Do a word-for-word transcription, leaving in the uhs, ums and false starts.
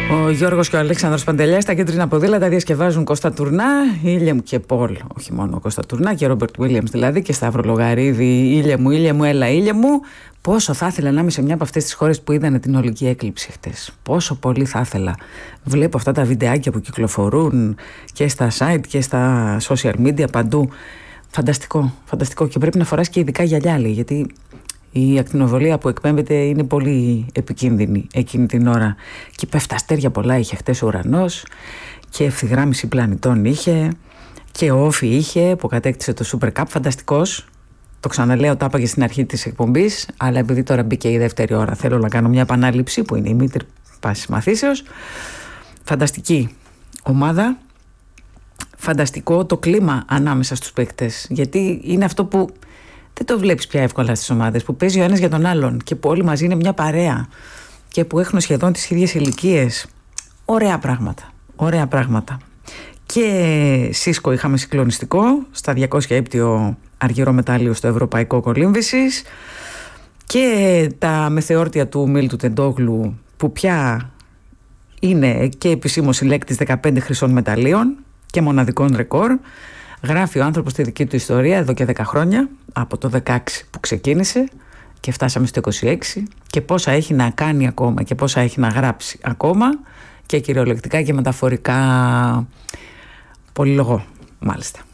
Ο Γιώργος και ο Αλέξανδρος Παντελιάς στα κέντρινα ποδήλατα διασκευάζουν Κώστα Τουρνά, Ήλιε μου και Πολ. Όχι μόνο Κώστα Τουρνά και Ρόμπερτ Βίλιαμς δηλαδή και Σταύρο Λογαρίδη. Ήλιε μου, ήλιε μου, έλα ήλιε μου. Πόσο θα ήθελα να είμαι σε μια από αυτές τις χώρες που είδανε την ολική έκλειψη χτες. Πόσο πολύ θα ήθελα. Βλέπω αυτά τα βιντεάκια που κυκλοφορούν και στα site και στα social media παντού. Φανταστικό, φανταστικό. Και πρέπει να φοράς και ειδικά γυαλιά, λέει, γιατί η ακτινοβολία που εκπέμπεται είναι πολύ επικίνδυνη εκείνη την ώρα. Και πέφτα αστέρια πολλά είχε χτες ο ουρανός και ευθυγράμμιση πλανητών είχε και όφι είχε που κατέκτησε το Super Cup. Φανταστικός. Το ξαναλέω, το είπα και στην αρχή της εκπομπής, αλλά επειδή τώρα μπήκε η δεύτερη ώρα θέλω να κάνω μια επανάληψη που είναι η μήτρη πάσης μαθήσεως. Φανταστική ομάδα. Φανταστικό το κλίμα ανάμεσα στους παίκτες, γιατί είναι αυτό που δεν το βλέπεις πια εύκολα στις ομάδες, που παίζει ο ένας για τον άλλον και που όλοι μαζί είναι μια παρέα και που έχουν σχεδόν τις ίδιες ηλικίες. Ωραία πράγματα, ωραία πράγματα. Και Σίσκο είχαμε συγκλονιστικό στα διακόσια έπτυο αργυρό μετάλλιο στο Ευρωπαϊκό Κολύμβησης και τα μεθεόρτια του Μίλτου Τεντόγλου που πια είναι και επισήμως συλλέκτης δεκαπέντε χρυσών μεταλλίων και μοναδικών ρεκόρ. Γράφει ο άνθρωπος τη δική του ιστορία εδώ και δέκα χρόνια, από το δεκαέξι που ξεκίνησε και φτάσαμε στο είκοσι έξι, και πόσα έχει να κάνει ακόμα και πόσα έχει να γράψει ακόμα, και κυριολεκτικά και μεταφορικά. Πολυλογώ μάλιστα.